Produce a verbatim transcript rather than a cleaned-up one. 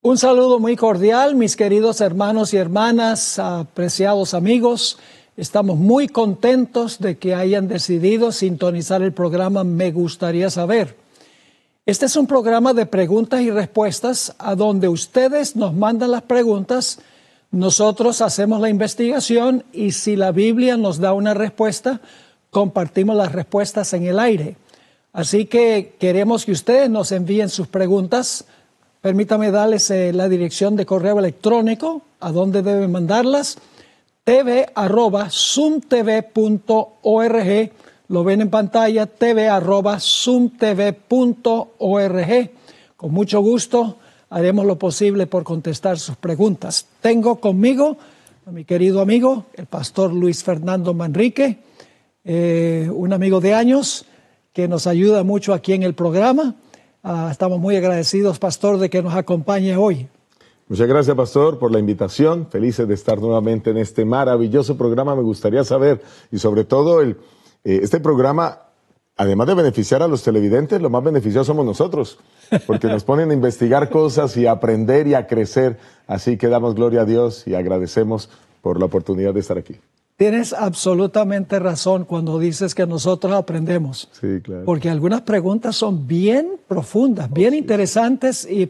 Un saludo muy cordial, mis queridos hermanos y hermanas, apreciados amigos. Estamos muy contentos de que hayan decidido sintonizar el programa Me Gustaría Saber. Este es un programa de preguntas y respuestas a donde ustedes nos mandan las preguntas, nosotros hacemos la investigación y si la Biblia nos da una respuesta, compartimos las respuestas en el aire. Así que queremos que ustedes nos envíen sus preguntas. Permítame darles eh, la dirección de correo electrónico, a donde deben mandarlas, tv arroba zoomtv punto org, lo ven en pantalla, tv arroba zoomtv punto org. Con mucho gusto haremos lo posible por contestar sus preguntas. Tengo conmigo a mi querido amigo, el pastor Luis Fernando Manrique, eh, un amigo de años que nos ayuda mucho aquí en el programa. Uh, estamos muy agradecidos, pastor, de que nos acompañe hoy. Muchas gracias, pastor, por la invitación. Felices de estar nuevamente en este maravilloso programa. Me gustaría saber, y sobre todo, el, eh, este programa, además de beneficiar a los televidentes, lo más beneficiosos somos nosotros, porque nos ponen a investigar cosas y a aprender y a crecer. Así que damos gloria a Dios y agradecemos por la oportunidad de estar aquí. Tienes absolutamente razón cuando dices que nosotros aprendemos. Sí, claro. Porque algunas preguntas son bien profundas, bien oh, sí, interesantes y